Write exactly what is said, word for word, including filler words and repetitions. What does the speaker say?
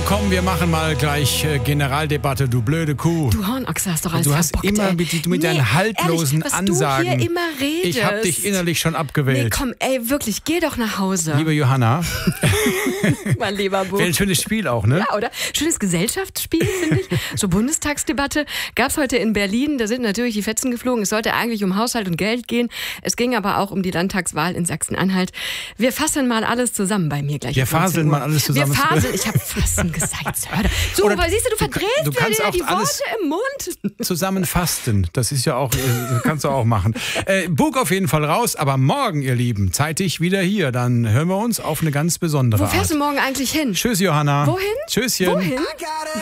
komm, wir machen mal gleich äh, Generaldebatte, du blöde Kuh. Du Hornochse, hast doch alles Du hast verbockt, immer ey. mit, mit nee, deinen haltlosen ehrlich, was Ansagen. Du hier immer redest. Ich hab dich innerlich schon abgewählt. Nee, komm, ey, wirklich, geh doch nach Hause. Liebe Johanna. mein lieber Bub. Wäre ein schönes Spiel auch, ne? Ja, oder? Schönes Gesellschaftsspiel, finde ich. So Bundestagsdebatte gab es heute in Berlin. Da sind natürlich die Fetzen geflogen. Es sollte eigentlich um Haushalt und Geld gehen. Es ging aber auch um die Landtagswahl in Sachsen-Anhalt. Wir fassen mal alles zusammen bei mir gleich. Wir faseln mal alles zusammen. Wir faseln. Ich habe fassen gesagt. So, Oder aber siehst du, du verdrehst du kannst dir auch die alles Worte im Mund. Zusammen fasten. Das ist ja auch, äh, kannst du auch machen. Äh, Bug auf jeden Fall raus, aber morgen, ihr Lieben, zeitig wieder hier. Dann hören wir uns auf eine ganz besondere Wo Art. fährst du morgen eigentlich hin? Tschüss, Johanna. Wohin? Tschüsschen. Wohin?